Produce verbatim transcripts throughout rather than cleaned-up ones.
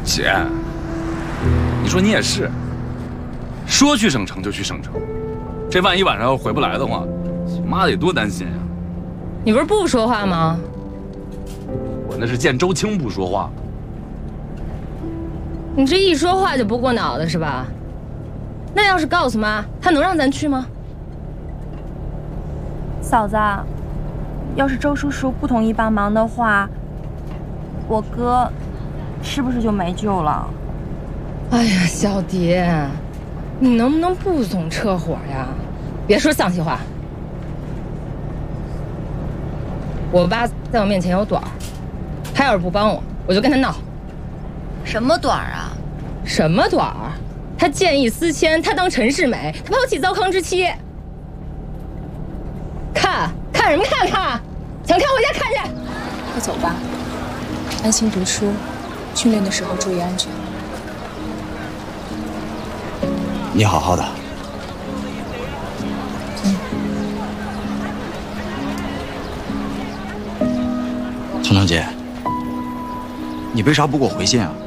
姐，你说你也是，说去省城就去省城，这万一晚上要回不来的话，妈得多担心呀！ 你不是不说话吗？ 我那是见周青不说话。 你这一说话就不过脑子是吧？那要是告诉妈，她能让咱去吗？ 嫂子，要是周叔叔不同意帮忙的话，我哥是不是就没救了？ 哎呀，小蝶，你能不能不总撤火呀？别说丧气话。我爸在我面前有短儿，他要是不帮我，我就跟他闹。 什么短儿啊？ 什么短儿？他见异思迁，他当陈世美，他抛弃糟糠之妻。看看什么看看？想看回家看去。 快走吧，安心读书，训练的时候注意安全。 你好好的。 嗯。 彤彤姐，你为啥不给我回信啊？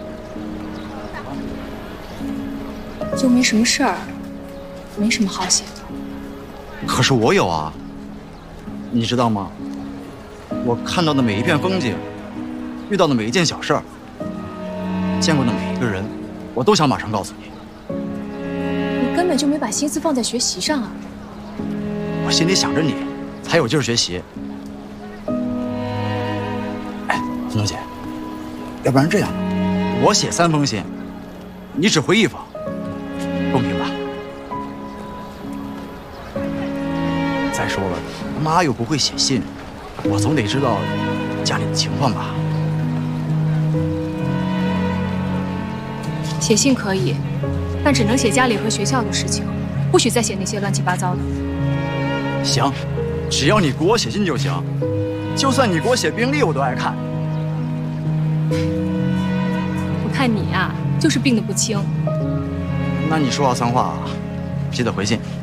又没什么事儿，没什么好写的。 可是我有啊，你知道吗？我看到的每一片风景，遇到的每一件小事儿，见过的每一个人，我都想马上告诉你。 你根本就没把心思放在学习上啊！ 我心里想着你，才有劲儿学习。哎，彤彤姐，要不然这样吧，我写三封信，你只回一封，公平吧？再说了，妈又不会写信，我总得知道家里的情况吧？ 写信可以，但只能写家里和学校的事情，不许再写那些乱七八糟的。 行，只要你给我写信就行，就算你给我写病历，我都爱看。 我看你啊，就是病得不轻。 那你说话算话，记得回信。